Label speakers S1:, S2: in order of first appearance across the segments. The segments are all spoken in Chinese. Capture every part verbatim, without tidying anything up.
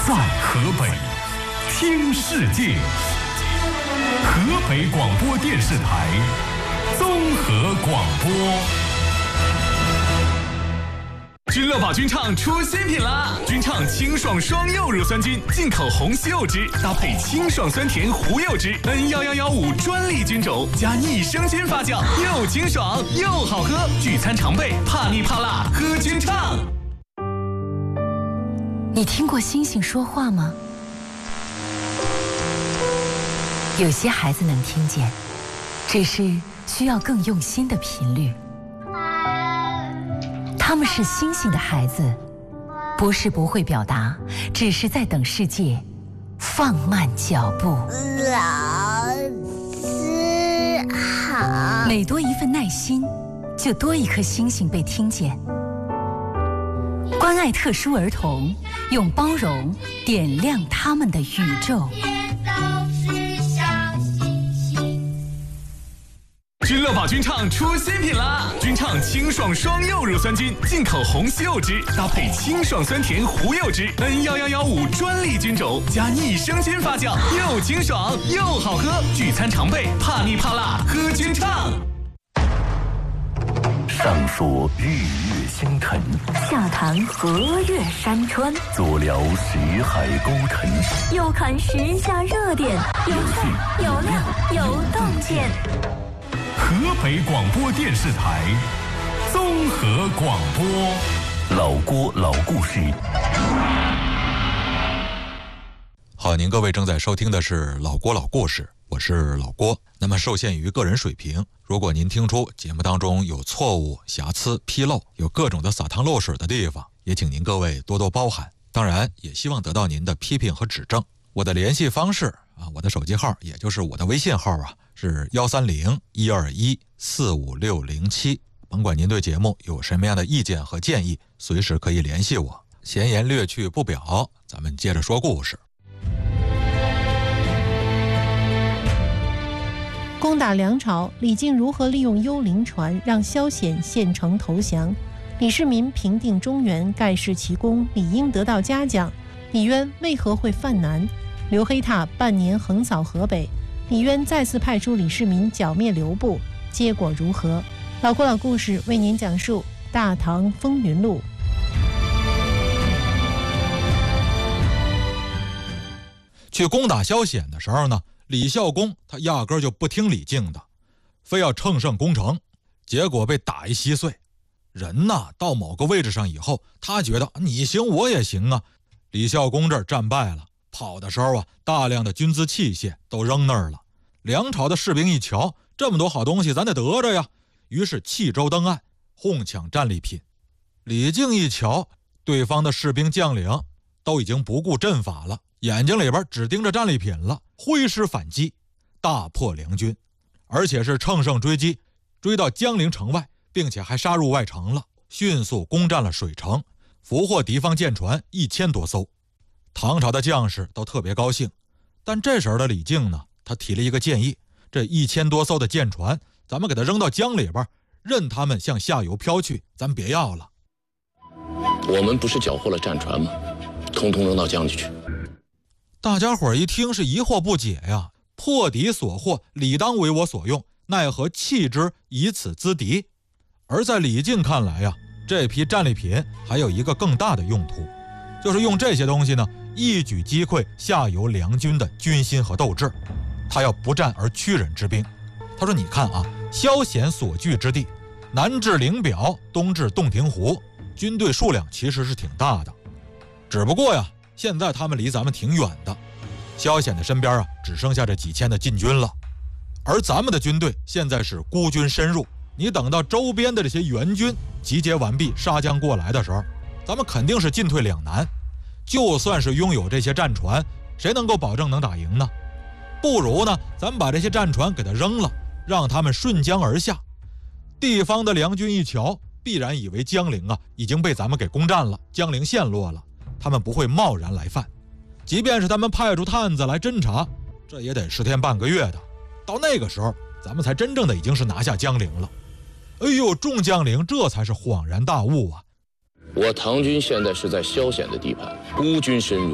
S1: 在河北听世界，河北广播电视台综合广播。君乐宝君畅出新品啦！君畅清爽双柚乳酸菌，进口红西柚汁，搭配清爽酸甜胡柚汁 N 一一一五专利菌种，加益生菌发酵，又清爽又好喝。聚餐常备，怕腻怕辣，喝君畅。
S2: 你听过星星说话吗？有些孩子能听见，只是需要更用心的频率。他们是星星的孩子，不是不会表达，只是在等世界放慢脚步。
S3: 老师好。
S2: 每多一份耐心，就多一颗星星被听见。关爱特殊儿童，用包容点亮他们的宇宙。
S1: 君乐宝君畅出新品啦！君畅清爽双柚乳酸菌，进口红西柚汁，搭配清爽酸甜胡柚汁 N 一一一五专利菌种，加益生菌发酵，又清爽又好喝。聚餐常备，怕腻怕辣，喝君畅。
S4: 上说日月星辰，
S5: 下谈河岳山川，
S4: 左聊识海沟沉，
S5: 右看时下热点，有趣有料有洞见。
S1: 河北广播电视台综合广播。
S4: 老郭老故事。
S6: 好，您各位正在收听的是老郭老故事，我是老郭。那么受限于个人水平，如果您听出节目当中有错误、瑕疵、纰漏，有各种的洒汤漏水的地方，也请您各位多多包涵。当然也希望得到您的批评和指正。我的联系方式啊，我的手机号也就是我的微信号啊，是幺三零一二一四五六零七。甭管您对节目有什么样的意见和建议，随时可以联系我。闲言略去不表，咱们接着说故事。
S7: 攻打梁朝，李靖如何利用幽灵船让萧显献城投降？李世民平定中原，盖世奇功，理应得到嘉奖。李渊为何会犯难？刘黑闼半年横扫河北，李渊再次派出李世民剿灭刘部，结果如何？老郭老故事为您讲述《大唐风云录》。
S6: 去攻打萧显的时候呢，李孝恭他压根儿就不听李靖的，非要乘胜攻城，结果被打一稀碎。人呐，到某个位置上以后，他觉得你行我也行啊。李孝恭这儿战败了，跑的时候啊，大量的军资器械都扔那儿了。梁朝的士兵一瞧，这么多好东西，咱得得着呀，于是弃舟登岸，哄抢战利品。李靖一瞧，对方的士兵将领都已经不顾阵法了，眼睛里边只盯着战利品了，挥师反击，大破梁军，而且是乘胜追击，追到江陵城外，并且还杀入外城了，迅速攻占了水城，俘获敌方舰船一千多艘。唐朝的将士都特别高兴，但这时候的李靖呢，他提了一个建议，这一千多艘的舰船，咱们给它扔到江里边，任他们向下游飘去，咱别要了。
S8: 我们不是缴获了战船吗？通通扔到江里去。
S6: 大家伙一听是疑惑不解呀，破敌所获，理当为我所用，奈何弃之以此资敌？而在李靖看来呀，这批战利品还有一个更大的用途，就是用这些东西呢，一举击溃下游梁军的军心和斗志。他要不战而屈人之兵。他说你看啊，萧显所据之地，南至灵表，东至洞庭湖，军队数量其实是挺大的，只不过呀，现在他们离咱们挺远的，萧显的身边啊，只剩下这几千的禁军了。而咱们的军队现在是孤军深入，你等到周边的这些援军集结完毕，杀将过来的时候，咱们肯定是进退两难。就算是拥有这些战船，谁能够保证能打赢呢？不如呢，咱们把这些战船给它扔了，让他们顺江而下。地方的梁军一瞧，必然以为江陵啊已经被咱们给攻占了，江陵陷落了，他们不会贸然来犯。即便是他们派出探子来侦查，这也得十天半个月的，到那个时候，咱们才真正的已经是拿下江陵了。哎呦，众将领这才是恍然大悟啊！
S8: 我唐军现在是在萧显的地盘，孤军深入，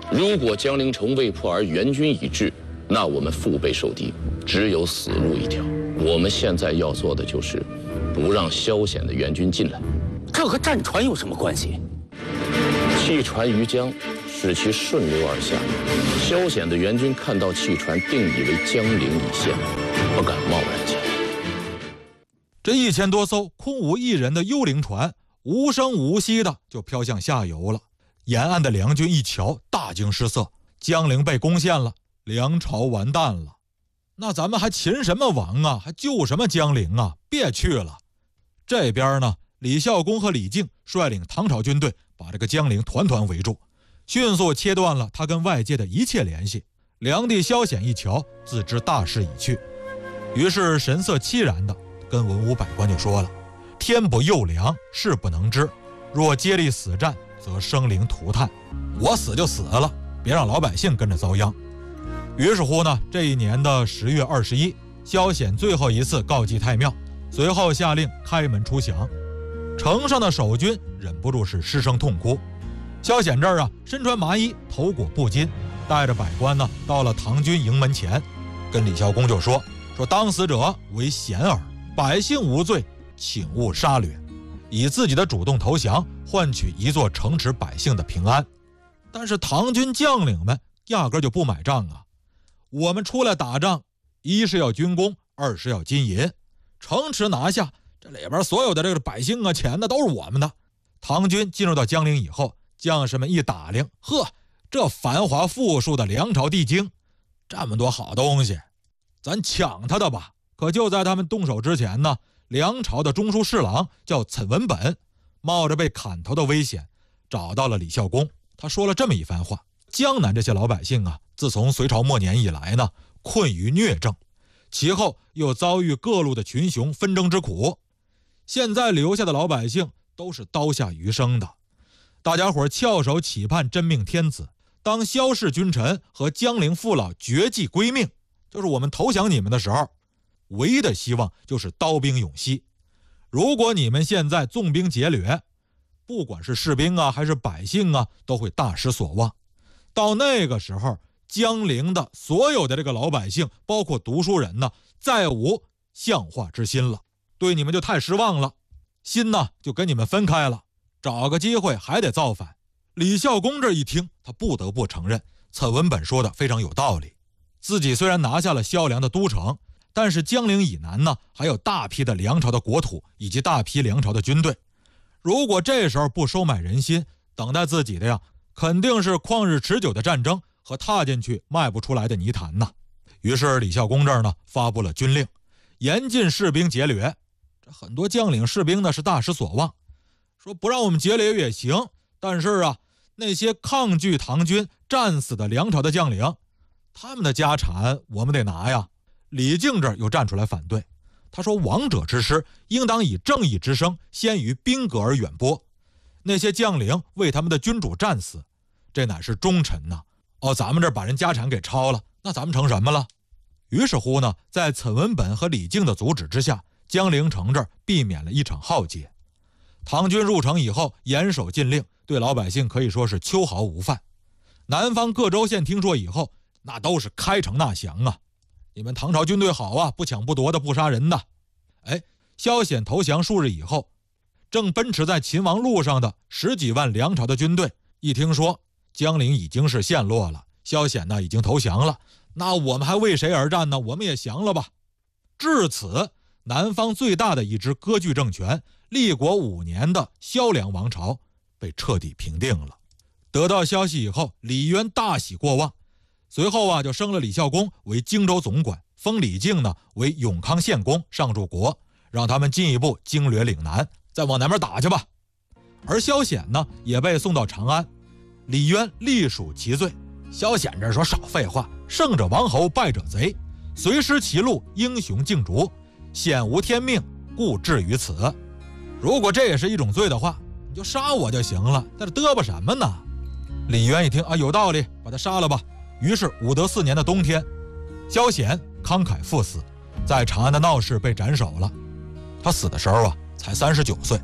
S8: 如果江陵城未破而援军已至，那我们腹背受敌，只有死路一条。我们现在要做的就是不让萧显的援军进来。
S9: 这和战船有什么关系？
S8: 弃船于江，使其顺流而下。萧显的援军看到弃船，定以为江陵已陷，不敢贸然进来。
S6: 这一千多艘空无一人的幽灵船，无声无息的就飘向下游了。沿岸的梁军一瞧，大惊失色，江陵被攻陷了，梁朝完蛋了。那咱们还擒什么王啊，还救什么江陵啊，别去了。这边呢，李孝恭和李靖率领唐朝军队把这个江陵团团围住，迅速切断了他跟外界的一切联系。梁帝萧显一瞧，自知大势已去，于是神色凄然的跟文武百官就说了：天不佑梁，事不能支，若接力死战，则生灵涂炭。我死就死了，别让老百姓跟着遭殃。于是乎呢，这一年的十月二十一，萧显最后一次告祭太庙，随后下令开门出降。城上的守军忍不住是失声痛哭。萧显这儿啊，身穿麻衣，头裹布巾，带着百官呢，到了唐军营门前，跟李孝恭就说：说当死者为贤耳，百姓无罪，请勿杀掠，以自己的主动投降换取一座城池百姓的平安。但是唐军将领们压根就不买账啊！我们出来打仗，一是要军功，二是要金银，城池拿下，这里边所有的这个百姓啊、钱呢，都是我们的。唐军进入到江陵以后，将士们一打量，呵，这繁华富庶的梁朝帝京，这么多好东西，咱抢他的吧。可就在他们动手之前呢，梁朝的中书侍郎叫岑文本，冒着被砍头的危险找到了李孝恭。他说了这么一番话：江南这些老百姓啊，自从隋朝末年以来呢，困于疟症，其后又遭遇各路的群雄纷争之苦，现在留下的老百姓都是刀下余生的。大家伙翘首企盼真命天子，当萧氏君臣和江陵父老绝迹归命，就是我们投降你们的时候，唯一的希望就是刀兵永息。如果你们现在纵兵劫掠，不管是士兵啊还是百姓啊，都会大失所望。到那个时候，江陵的所有的这个老百姓，包括读书人呢，再无向化之心了，对你们就太失望了，心呢就跟你们分开了，找个机会还得造反。李孝恭这一听，他不得不承认岑文本说的非常有道理。自己虽然拿下了萧梁的都城，但是江陵以南呢，还有大批的梁朝的国土以及大批梁朝的军队。如果这时候不收买人心，等待自己的呀，肯定是旷日持久的战争和踏进去迈不出来的泥潭呐。于是李孝恭这儿呢，发布了军令，严禁士兵劫掠。这很多将领士兵呢是大失所望，说不让我们劫掠也行，但是啊，那些抗拒唐军战死的梁朝的将领，他们的家产我们得拿呀。李靖这儿又站出来反对，他说王者之师应当以正义之声先于兵革而远播，那些将领为他们的君主战死，这乃是忠臣呐。哦，咱们这儿把人家产给抄了，那咱们成什么了？于是乎呢，在岑文本和李靖的阻止之下，江陵城这儿避免了一场浩劫。唐军入城以后，严守禁令，对老百姓可以说是秋毫无犯。南方各州县听说以后，那都是开城纳降啊！你们唐朝军队好啊，不抢不夺的，不杀人的。哎，萧显投降数日以后，正奔驰在秦王路上的十几万梁朝的军队，一听说江陵已经是陷落了，萧显呢已经投降了，那我们还为谁而战呢？我们也降了吧。至此，南方最大的一支割据政权，立国五年的萧梁王朝被彻底平定了。得到消息以后，李渊大喜过望，随后啊就升了李孝恭为荆州总管，封李靖呢为永康县公、上柱国，让他们进一步经略岭南，再往南边打去吧。而萧显呢也被送到长安，李渊隶属其罪。萧显这说少废话，胜者王侯，败者贼，随失其路，英雄竞逐，显无天命，故至于此。如果这也是一种罪的话，你就杀我就行了，在这嘚啵什么呢？李渊一听啊，有道理，把他杀了吧。于是武德四年的冬天，萧显慷慨赴死，在长安的闹市被斩首了。他死的时候啊，才三十九岁。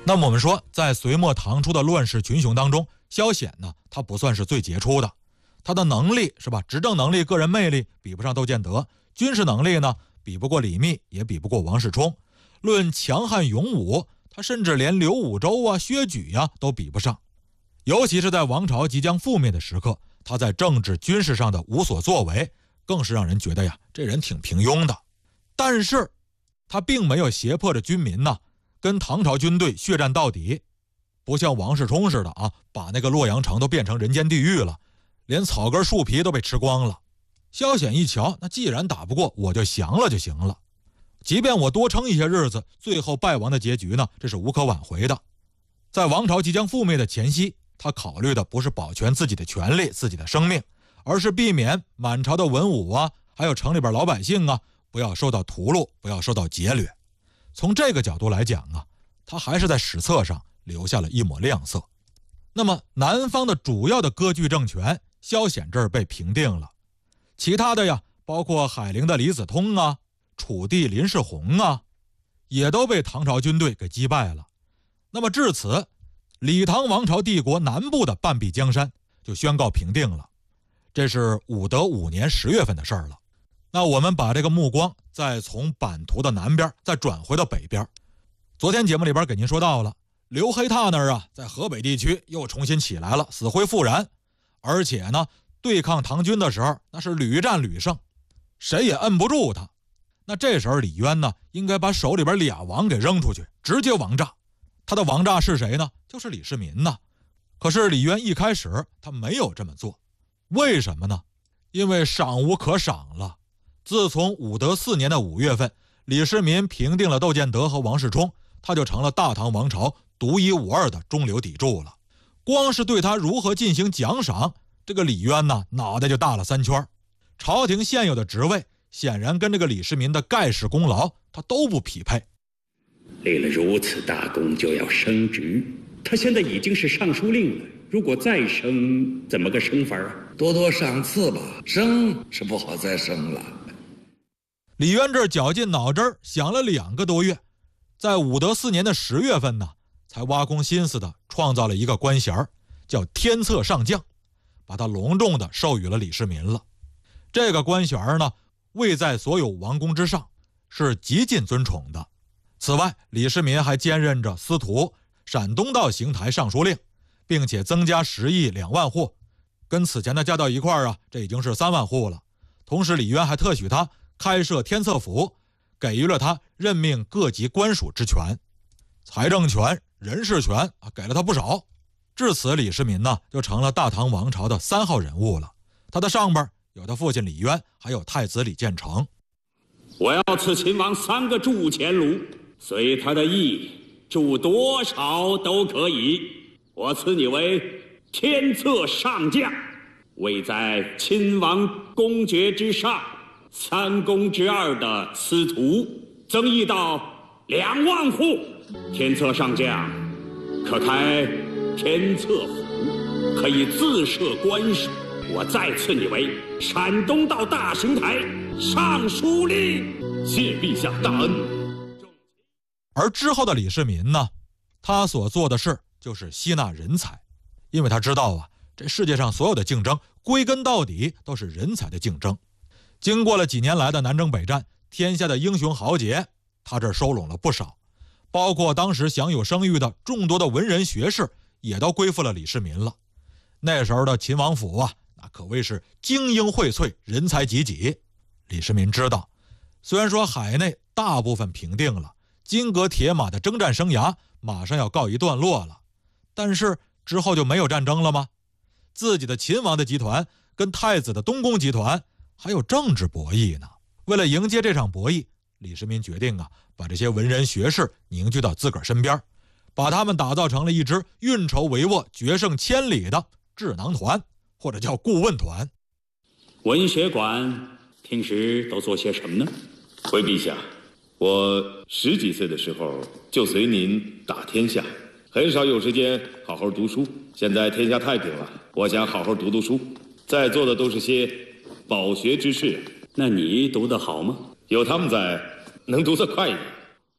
S6: 那么我们说，在隋末唐初的乱世群雄当中，萧显呢，他不算是最杰出的，他的能力是吧，执政能力、个人魅力比不上窦建德，军事能力呢比不过李密，也比不过王世充。论强悍勇武，他甚至连刘武周啊、薛举呀、啊、都比不上。尤其是在王朝即将覆灭的时刻，他在政治军事上的无所作为，更是让人觉得呀，这人挺平庸的。但是他并没有胁迫着军民呢，跟唐朝军队血战到底，不像王世充似的啊，把那个洛阳城都变成人间地狱了，连草根树皮都被吃光了。萧显一瞧，那既然打不过，我就降了就行了。即便我多撑一些日子，最后败亡的结局呢，这是无可挽回的。在王朝即将覆灭的前夕，他考虑的不是保全自己的权利、自己的生命，而是避免满朝的文武啊，还有城里边老百姓啊，不要受到屠戮，不要受到劫掠。从这个角度来讲啊，他还是在史册上留下了一抹亮色。那么南方的主要的割据政权，萧显这儿被平定了，其他的呀，包括海陵的李子通啊、楚地林世宏啊，也都被唐朝军队给击败了。那么至此，李唐王朝帝国南部的半壁江山就宣告平定了。这是武德五年十月份的事儿了。那我们把这个目光再从版图的南边再转回到北边。昨天节目里边给您说到了，刘黑闼那儿啊，在河北地区又重新起来了，死灰复燃，而且呢，对抗唐军的时候那是屡战屡胜，谁也摁不住他。那这时候李渊呢，应该把手里边俩王给扔出去，直接王炸。他的王炸是谁呢？就是李世民呢。可是李渊一开始他没有这么做，为什么呢？因为赏无可赏了。自从武德四年的五月份，李世民平定了窦建德和王世充，他就成了大唐王朝独一无二的中流砥柱了。光是对他如何进行奖赏，这个李渊呢，脑袋就大了三圈。朝廷现有的职位显然跟这个李世民的盖世功劳他都不匹配。
S9: 立了如此大功就要升职，他现在已经是尚书令了，如果再升，怎么个升法啊？
S10: 多多赏赐吧，升是不好再升了。
S6: 李渊这绞尽脑汁想了两个多月，在武德四年的十月份呢，才挖空心思的创造了一个官衔，叫天策上将，把他隆重的授予了李世民了。这个官衔呢，位在所有王公之上，是极尽尊崇的。此外，李世民还兼任着司徒、陕东道行台尚书令，并且增加十亿两万户，跟此前的加到一块儿啊，这已经是三万户了。同时，李渊还特许他开设天策府，给予了他任命各级官署之权，财政权、人事权啊，给了他不少。至此，李世民呢，就成了大唐王朝的三号人物了。他的上边有他父亲李渊，还有太子李建成。
S9: 我要赐秦王三个铸钱炉，随他的意，铸多少都可以。我赐你为天策上将，位在亲王公爵之上，三公之二的司徒，增邑到两万户。天策上将可开天策府，可以自设官署。我再赐你为陕东道大行台尚书令。谢陛下大恩。
S6: 而之后的李世民呢，他所做的事就是吸纳人才，因为他知道啊，这世界上所有的竞争归根到底都是人才的竞争。经过了几年来的南征北战，天下的英雄豪杰他这收拢了不少，包括当时享有声誉的众多的文人学士也都归附了李世民了。那时候的秦王府啊，那可谓是精英荟萃，人才济济。李世民知道，虽然说海内大部分平定了，金戈铁马的征战生涯马上要告一段落了，但是之后就没有战争了吗？自己的秦王的集团跟太子的东宫集团还有政治博弈呢。为了迎接这场博弈，李世民决定啊，把这些文人学士凝聚到自个儿身边，把他们打造成了一支运筹帷幄、决胜千里的智囊团，或者叫顾问团。
S9: 文学馆平时都做些什么呢？
S8: 回陛下，我十几岁的时候就随您打天下，很少有时间好好读书。现在天下太平了，我想好好读读书。在座的都是些饱学之士，
S9: 那你读得好吗？
S8: 有他们在，能读得快一点。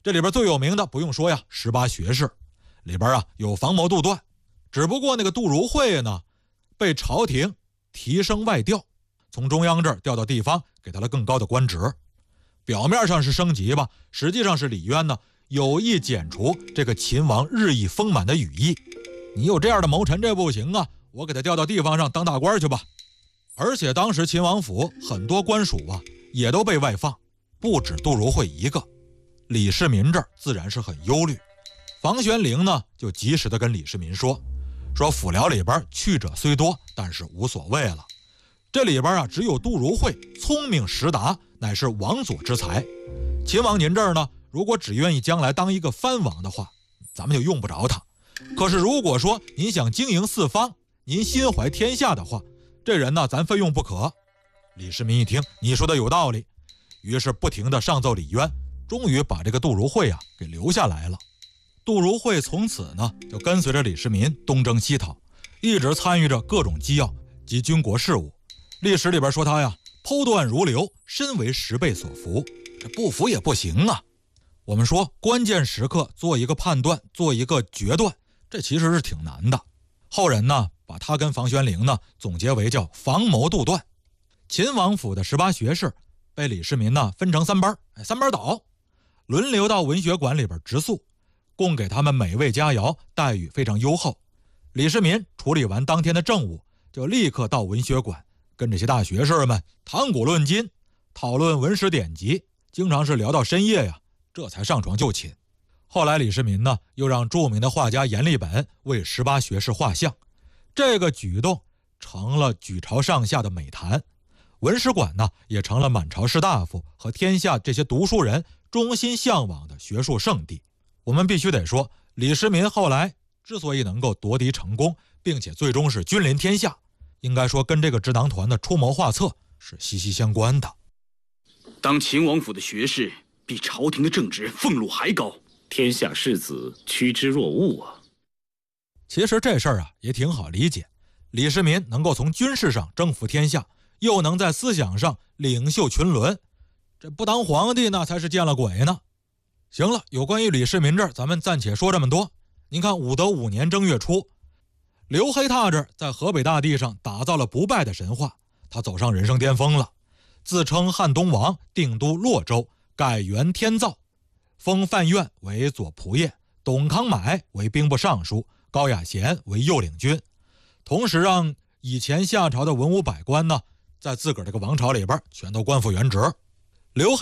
S6: 这里边最有名的不用说呀，十八学士里边啊有房谋杜断，只不过那个杜如晦呢，被朝廷提升外调，从中央这儿调到地方，给他了更高的官职。表面上是升级吧，实际上是李渊呢有意剪除这个秦王日益丰满的羽翼。你有这样的谋臣，这不行啊，我给他调到地方上当大官去吧。而且当时秦王府很多官属啊也都被外放，不止杜如晦一个。李世民这儿自然是很忧虑，房玄龄呢就及时的跟李世民说说府僚里边去者虽多，但是无所谓了。这里边啊只有杜如晦聪明识达，乃是王佐之才。秦王您这儿呢，如果只愿意将来当一个藩王的话，咱们就用不着他。可是如果说您想经营四方，您心怀天下的话，这人呢咱非用不可。李世民一听你说的有道理，于是不停的上奏李渊，终于把这个杜如晦啊给留下来了。杜如晦从此呢就跟随着李世民东征西讨，一直参与着各种机要及军国事务。历史里边说他呀剖断如流，身为十倍所服，这不服也不行啊。我们说关键时刻做一个判断，做一个决断，这其实是挺难的。后人呢把他跟房玄龄呢总结为叫房谋杜断。秦王府的十八学士被李世民呢分成三班，三班倒，轮流到文学馆里边植宿，供给他们美味佳肴，待遇非常优厚。李世民处理完当天的政务，就立刻到文学馆跟这些大学士们谈古论今，讨论文史典籍，经常是聊到深夜呀，这才上床就寝。后来李世民呢又让著名的画家阎立本为十八学士画像，这个举动成了举朝上下的美谈。文史馆呢也成了满朝士大夫和天下这些读书人衷心向往的学术圣地。我们必须得说，李世民后来之所以能够夺嫡成功，并且最终是君临天下，应该说跟这个智囊团的出谋划策是息息相关的。
S11: 当秦王府的学士比朝廷的正职俸禄还高，
S8: 天下士子趋之若鹜啊。
S6: 其实这事儿啊也挺好理解，李世民能够从军事上征服天下，又能在思想上领袖群伦，这不当皇帝那才是见了鬼呢。行了，有关于李世民这儿咱们暂且说这么多。您看武德五年正月初，刘黑闼这儿在河北大地上打造了不败的神话，他走上人生巅峰了，自称汉东王，定都洛州，改元天造，封范苑为左仆射，董康买为兵部尚书，高雅贤为右领军，同时让以前夏朝的文武百官呢在自个儿这个王朝里边全都官复原职。刘黑